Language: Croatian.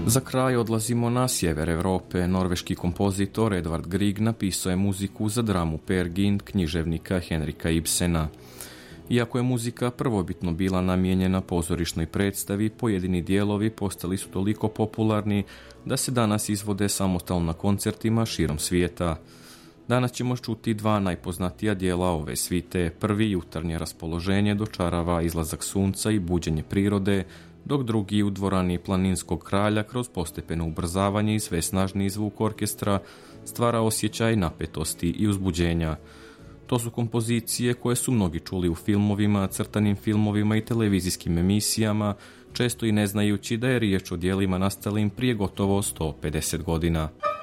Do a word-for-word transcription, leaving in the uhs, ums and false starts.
Za kraj odlazimo na sjever Europe. Norveški kompozitor Edvard Grieg napisao je muziku za dramu Peer Gynt književnika Henrika Ibsena. Iako je muzika prvobitno bila namijenjena pozorišnoj predstavi, pojedini dijelovi postali su toliko popularni da se danas izvode samostalno na koncertima širom svijeta. Danas ćemo čuti dva najpoznatija dijela ove svite. Prvi, Jutarnje raspoloženje, dočarava izlazak sunca i buđenje prirode, dok drugi, u dvorani Planinskog kralja, kroz postepeno ubrzavanje i sve snažniji zvuk orkestra stvara osjećaj napetosti i uzbuđenja. To su kompozicije koje su mnogi čuli u filmovima, crtanim filmovima i televizijskim emisijama, često i ne znajući da je riječ o dijelima nastalim prije gotovo sto pedeset godina.